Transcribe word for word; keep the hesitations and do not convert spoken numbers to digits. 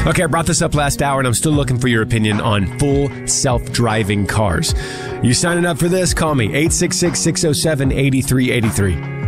Okay, I brought this up last hour, and I'm still looking for your opinion on full self-driving cars. You signing up for this? Call me, eight six six, six oh seven, eight three eight three.